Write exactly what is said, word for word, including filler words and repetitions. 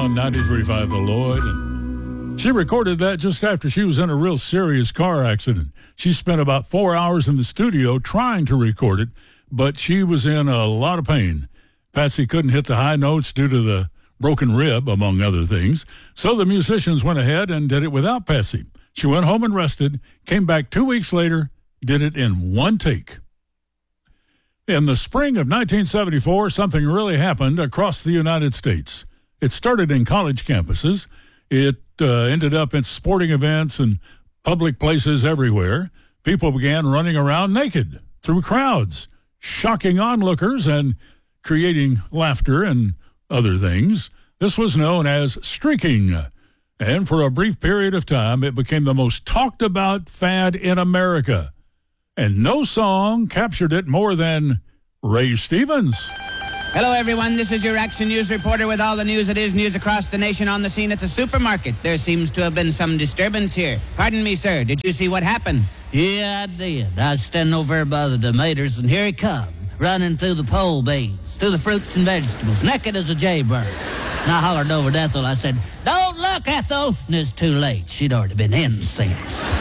on ninety-three point five The Lloyd. And she recorded that just after she was in a real serious car accident. She spent about four hours in the studio trying to record it, but she was in a lot of pain. Patsy couldn't hit the high notes due to the broken rib, among other things. So the musicians went ahead and did it without Patsy. She went home and rested, came back two weeks later, did it in one take. In the spring of nineteen seventy-four, something really happened across the United States. It started in college campuses. It uh, ended up in sporting events and public places everywhere. People began running around naked through crowds, shocking onlookers and creating laughter and other things. This was known as streaking. And for a brief period of time, it became the most talked about fad in America. And no song captured it more than Ray Stevens. Hello, everyone. This is your Action News reporter with all the news that is news across the nation on the scene at the supermarket. There seems to have been some disturbance here. Pardon me, sir. Did you see what happened? Yeah, I did. I was standing over by the tomatoes, and here he come, running through the pole beans, through the fruits and vegetables, naked as a jaybird. And I hollered over to Ethel. I said, "Don't look, Ethel!" And it's too late. She'd already been in since.